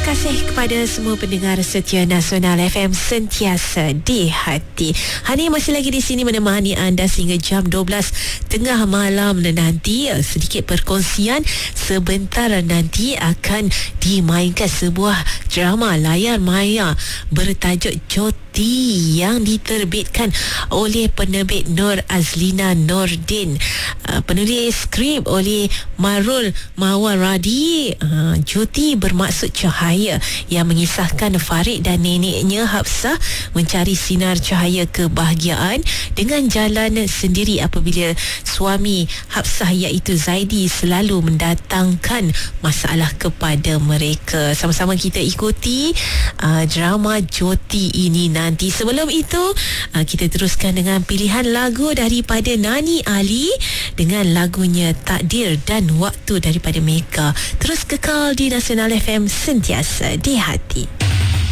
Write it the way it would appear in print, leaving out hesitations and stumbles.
kasih kepada semua pendengar setia Nasional FM sentiasa di hati. Hani masih lagi di sini menemani anda sehingga jam 12 tengah malam nanti. Sedikit perkongsian, sebentar nanti akan dimainkan sebuah drama layar maya bertajuk Joti yang diterbitkan oleh penerbit Nur Azlina Nordin. Penulis skrip oleh Marul Mawaradi. Joti bermaksud cahaya yang mengisahkan Farid dan neneknya Hafsah mencari sinar cahaya kebahagiaan dengan jalan sendiri apabila suami Hafsah iaitu Zaidi selalu mendatangkan masalah kepada mereka. Sama-sama kita ikuti drama Joti ini nanti. Sebelum itu kita teruskan dengan pilihan lagu daripada Nani Ali dengan lagunya Takdir dan Waktu daripada Mega. Terus kekal di Nasional FM sentiasa di hati.